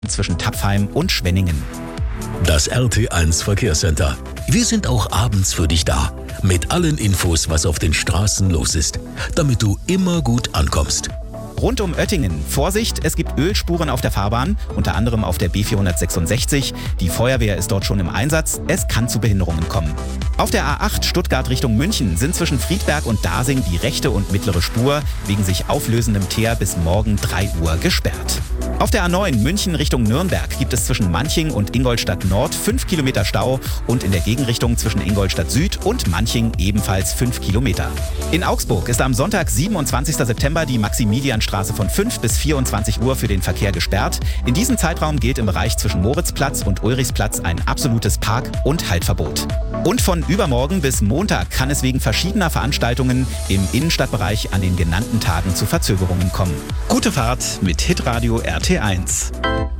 zwischen Tapfheim und Schwenningen. Das RT1 Verkehrscenter. Wir sind auch abends für dich da. Mit allen Infos, was auf den Straßen los ist. Damit du immer gut ankommst. Rund um Oettingen. Vorsicht, es gibt Ölspuren auf der Fahrbahn, unter anderem auf der B466. Die Feuerwehr ist dort schon im Einsatz. Es kann zu Behinderungen kommen. Auf der A8 Stuttgart Richtung München sind zwischen Friedberg und Dasing die rechte und mittlere Spur wegen sich auflösendem Teer bis morgen 3 Uhr gesperrt. Auf der A9 München Richtung Nürnberg gibt es zwischen Manching und Ingolstadt Nord 5 Kilometer Stau und in der Gegenrichtung zwischen Ingolstadt Süd und Manching ebenfalls 5 Kilometer. In Augsburg ist am Sonntag, 27. September, die Maximilianstraße von 5 bis 24 Uhr für den Verkehr gesperrt. In diesem Zeitraum gilt im Bereich zwischen Moritzplatz und Ulrichsplatz ein absolutes Park- und Haltverbot. Und von übermorgen bis Montag kann es wegen verschiedener Veranstaltungen im Innenstadtbereich an den genannten Tagen zu Verzögerungen kommen. Gute Fahrt mit Hitradio RT1.